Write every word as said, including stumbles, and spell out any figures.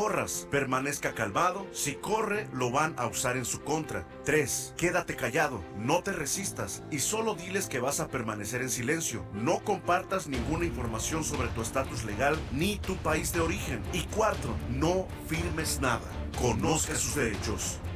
corras. Permanezca calmado. Si corre, lo van a usar en su contra. tres. Quédate callado. No te resistas y solo diles que vas a permanecer en silencio. No compartas ninguna información sobre tu estatus legal ni tu país de origen. Y cuatro. No firmes nada. Conozca sus derechos.